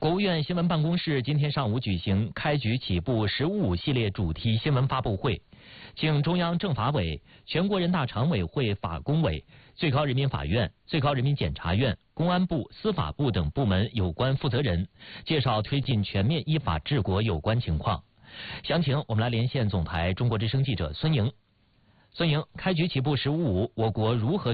国务院新闻办公室今天上午举行开局起步“十五五”系列主题新闻发布会，请中央政法委、全国人大常委会法工委、最高人民法院、最高人民检察院、公安部、司法部等部门有关负责人介绍推进全面依法治国有关情况。详情我们来连线总台中国之声记者孙莹。孙莹，开局起步“十五五”，我国如何